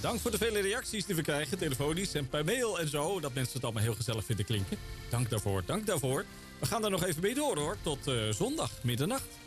Dank voor de vele reacties die we krijgen, telefonisch en per mail en zo. Dat mensen het allemaal heel gezellig vinden klinken. Dank daarvoor, dank daarvoor. We gaan er nog even mee door hoor, tot zondag, middernacht.